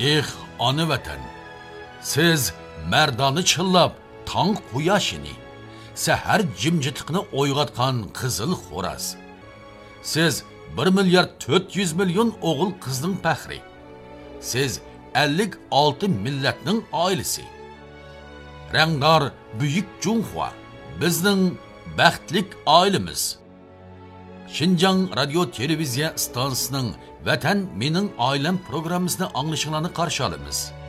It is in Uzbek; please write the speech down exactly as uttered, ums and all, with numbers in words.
Eh, ona vatan, siz merdani chillab, tong quyoshini, sahar jimjitlikni o'yg'atgan qizil xo'raz. Siz bir milyard to'rt yuz million o'g'il qizning faxri. Siz ellik olti millatning oilasi. Rangdor buyuk Junxua bizning baxtlik oilamiz. Xinjiang radio televiziya stansiyasining Vatan mening oilam programmasini anglashinglarni qarshi olamiz.